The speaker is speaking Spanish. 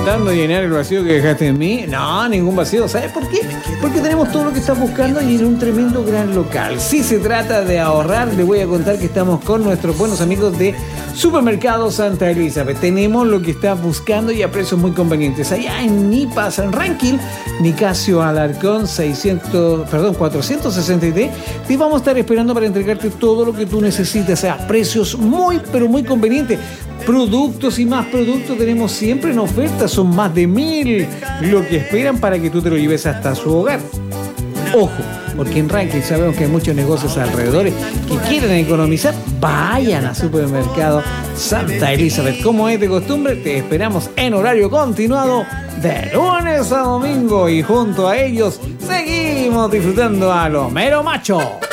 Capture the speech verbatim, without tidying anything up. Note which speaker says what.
Speaker 1: intentando llenar el vacío que dejaste en mí. No, ningún vacío. ¿Sabes por qué? Porque tenemos todo lo que estás buscando y en un tremendo gran local. Si se trata de ahorrar, les voy a contar que estamos con nuestros buenos amigos de Supermercado Santa Elizabeth. Tenemos lo que estás buscando y a precios muy convenientes. Allá en Nipas, en Rankin, Nicasio Alarcón seiscientos, perdón, cuatrocientos sesenta y tres. Te vamos a estar esperando para entregarte todo lo que tú necesites a precios muy, pero muy convenientes. Productos y más productos tenemos siempre en oferta. Son más de mil lo que esperan para que tú te lo lleves hasta su hogar. Ojo, porque en Ranking sabemos que hay muchos negocios alrededor que quieren economizar. Vayan a Supermercado Santa Elizabeth. Como es de costumbre, te esperamos en horario continuado de lunes a domingo y junto a ellos seguimos disfrutando a lo mero macho.